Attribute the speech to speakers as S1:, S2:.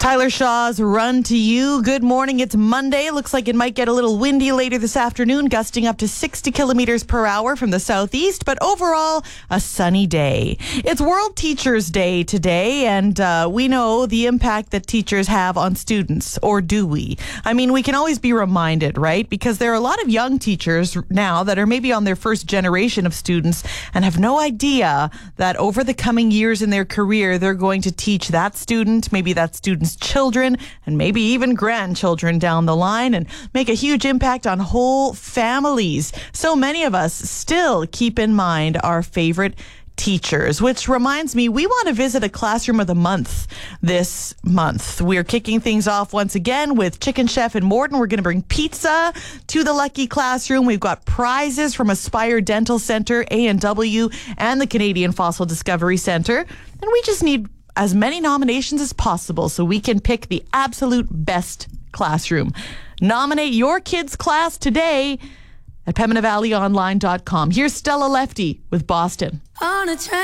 S1: Tyler Shaw's Run to You. Good morning. It's Monday. Looks like it might get a little windy later this afternoon, gusting up to 60 kilometers per hour from the southeast, but overall, a sunny day. It's World Teachers Day today, and we know the impact that teachers have on students, or do we? I mean, we can always be reminded, right? Because there are a lot of young teachers now that are maybe on their first generation of students and have no idea that over the coming years in their career, they're going to teach that student, maybe that student's children, and maybe even grandchildren down the line, and make a huge impact on whole families. So many of us still keep in mind our favorite teachers, which reminds me, we want to visit a classroom of the month this month. We're kicking things off once again with Chicken Chef in Morton. We're going to bring pizza to the Lucky Classroom. We've got prizes from Aspire Dental Center, A&W, and the Canadian Fossil Discovery Center. And we just need as many nominations as possible so we can pick the absolute best classroom. Nominate your kid's class today at PembinaValleyOnline.com. Here's Stella Lefty with Boston.